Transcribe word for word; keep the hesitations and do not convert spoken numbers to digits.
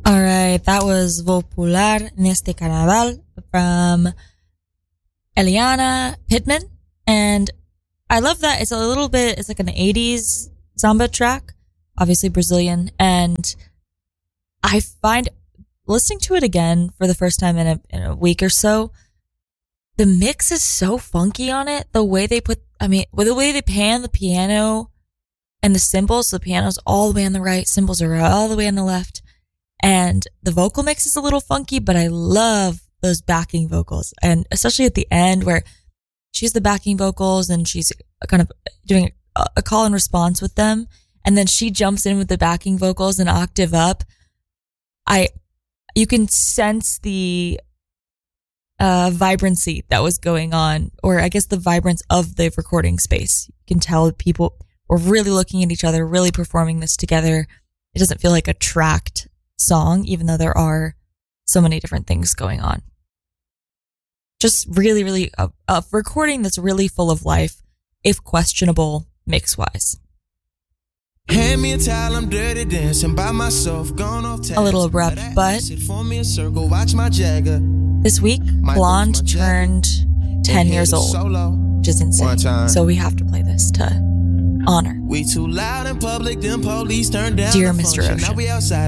All right, that was Vopular Neste Carnaval from Eliana Pittman. And I love that. It's a little bit, it's like an eighties samba track, obviously Brazilian. And I find listening to it again for the first time in a, in a week or so, the mix is so funky on it. The way they put, I mean, with the way they pan the piano and the cymbals, so the piano's all the way on the right, cymbals are all the way on the left. And the vocal mix is a little funky, but I love those backing vocals. And especially at the end where she's the backing vocals and she's kind of doing a, a call and response with them. And then she jumps in with the backing vocals an octave up. I, you can sense the uh, vibrancy that was going on, or I guess the vibrance of the recording space. You can tell people were really looking at each other, really performing this together. It doesn't feel like a tracked song, even though there are so many different things going on. Just really, really a, a recording that's really full of life, if questionable mix-wise. Hand me a towel, I'm dirty dancing by myself, gone off task. A little abrupt, but form me a circle, watch my Jagger. This week, Blonde turned ten years old, which is insane. So we have to play this to honor We too loud in public, them police turned down dear the Mister function. Ocean. Now we outside.